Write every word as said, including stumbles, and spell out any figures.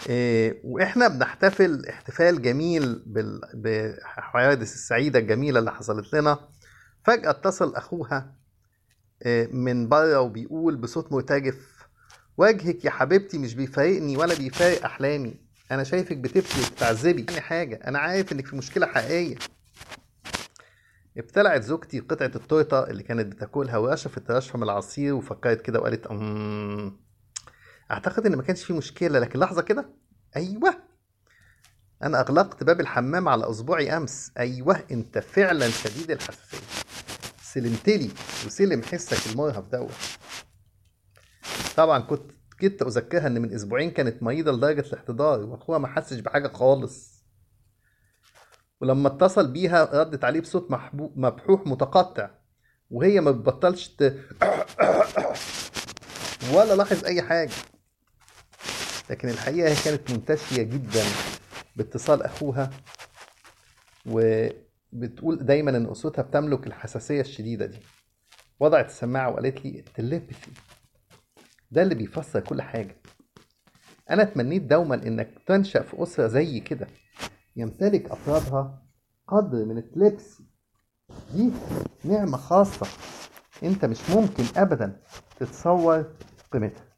إيه، واحنا بنحتفل احتفال جميل بال- بالحوادث السعيدة الجميلة اللي حصلت لنا. فجأة اتصل اخوها إيه، من بره وبيقول بصوت مرتجف: وجهك يا حبيبتي مش بيفارقني ولا بيفارق احلامي. انا شايفك بتبكي وبتعذبي يعني حاجة، انا عارف انك في مشكلة حقيقية. ابتلعت زوجتي قطعة التورتة اللي كانت بتاكلها ورشفت رشفة من العصير وفكرت كده وقالت: أمم اعتقد ان ما كانش في مشكلة، لكن لحظة كده. ايوه، انا اغلقت باب الحمام على اصبعي امس. ايوه، انت فعلا شديد الحساسيه. سلمتلي وسلم حسك المرهف دوت. طبعا كنت كنت اذكرها ان من اسبوعين كانت مريضه لدرجه الاحتضار واخوها ما حسش بحاجه خالص. ولما اتصل بيها ردت عليه بصوت محبو- مبحوح متقطع، وهي ما بتبطلش ت... ولا لاحظ اي حاجه. لكن الحقيقه هي كانت منتشيه جدا باتصال اخوها، وبتقول دايما ان اسرتها بتملك الحساسيه الشديده دي. وضعت السماعة وقالت لي: التليبثي ده اللي بيفسر كل حاجة. أنا تمنيت دوما إنك تنشأ في أسرة زي كده يمتلك أفرادها قدر من التليبثي. دي نعمة خاصة أنت مش ممكن أبدا تتصور قيمتها.